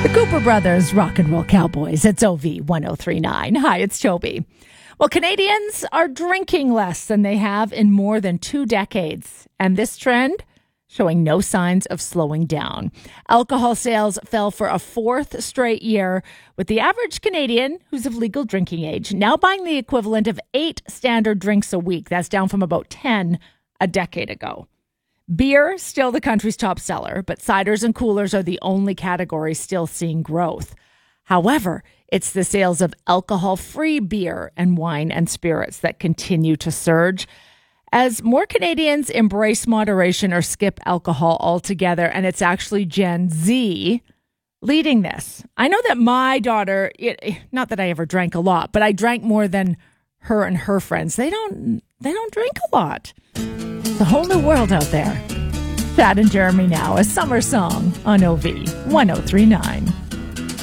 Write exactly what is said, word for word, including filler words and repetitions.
Cooper Brothers, Rock and Roll Cowboys. It's O V ten thirty-nine. Hi, it's Toby. Well, Canadians are drinking less than they have in more than two decades. And this trend showing no signs of slowing down. Alcohol sales fell for a fourth straight year, with the average Canadian who's of legal drinking age now buying the equivalent of eight standard drinks a week. That's down from about ten a decade ago. Beer, still the country's top seller, but ciders and coolers are the only categories still seeing growth. However, it's the sales of alcohol-free beer and wine and spirits that continue to surge as more Canadians embrace moderation or skip alcohol altogether, and it's actually Gen Z leading this. I know that my daughter, it, not that I ever drank a lot, but I drank more than her and her friends. They don't, they don't drink a lot. It's a whole new world out there. Chad and Jeremy now, a summer song on O V ten thirty-nine.